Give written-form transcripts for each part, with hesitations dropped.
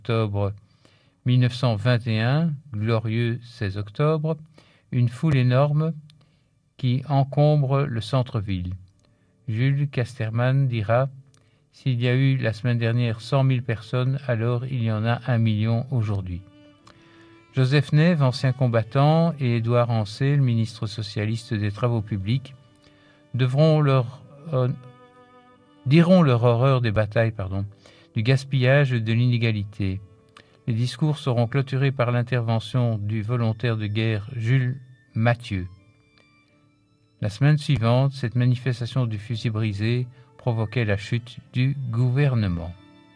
octobre 1921, glorieux 16 octobre, une foule énorme qui encombre le centre-ville. Jules Casterman dira « S'il y a eu la semaine dernière 100 000 personnes, alors il y en a 1 million aujourd'hui ». Joseph Neve, ancien combattant, et Édouard Ancet, le ministre socialiste des Travaux publics, diront leur horreur des batailles, du gaspillage et de l'inégalité. Les discours seront clôturés par l'intervention du volontaire de guerre Jules Mathieu. La semaine suivante, cette manifestation du fusil brisé provoquait la chute du gouvernement.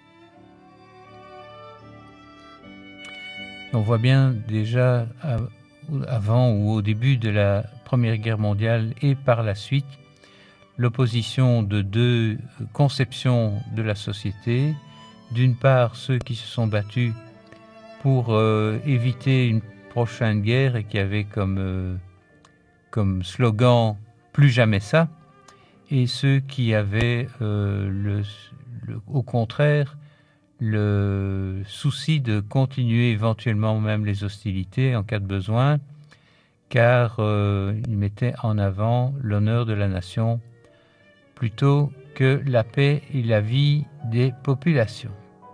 On voit bien déjà avant ou au début de la Première Guerre mondiale et par la suite l'opposition de deux conceptions de la société. D'une part, ceux qui se sont battus pour éviter une prochaine guerre et qui avaient comme slogan « Plus jamais ça », et ceux qui avaient au contraire le souci de continuer éventuellement même les hostilités en cas de besoin, car ils mettaient en avant l'honneur de la nation plutôt que la paix et la vie des populations.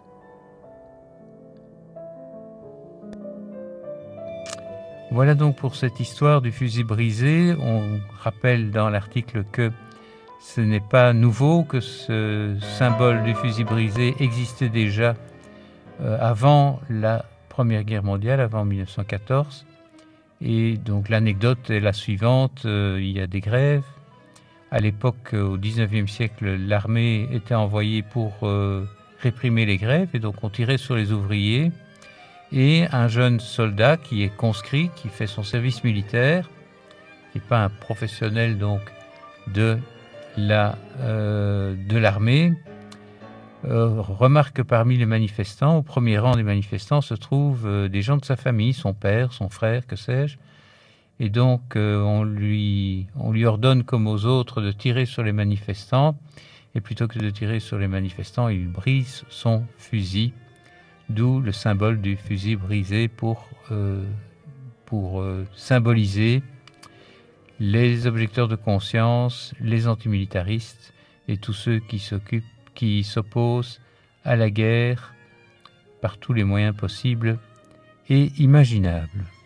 Voilà donc pour cette histoire du fusil brisé. On rappelle dans l'article que ce n'est pas nouveau, que ce symbole du fusil brisé existait déjà avant la Première Guerre mondiale, avant 1914. Et donc l'anecdote est la suivante, il y a des grèves. À l'époque, au XIXe siècle, l'armée était envoyée pour réprimer les grèves, et donc on tirait sur les ouvriers. Et un jeune soldat qui est conscrit, qui fait son service militaire, qui n'est pas un professionnel donc de l'armée, remarque que parmi les manifestants, au premier rang des manifestants, se trouvent des gens de sa famille, son père, son frère, que sais-je. Et donc on lui ordonne comme aux autres de tirer sur les manifestants, et plutôt que de tirer sur les manifestants, il brise son fusil, d'où le symbole du fusil brisé pour symboliser les objecteurs de conscience, les antimilitaristes et tous ceux qui s'opposent à la guerre par tous les moyens possibles et imaginables.